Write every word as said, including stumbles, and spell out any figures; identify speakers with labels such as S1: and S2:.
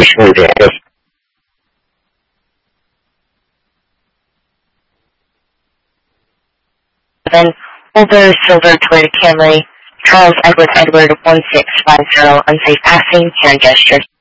S1: Seven, Older Silver Toyota Camry, Charles Edward Edward one six five zero, unsafe passing, hand gesture.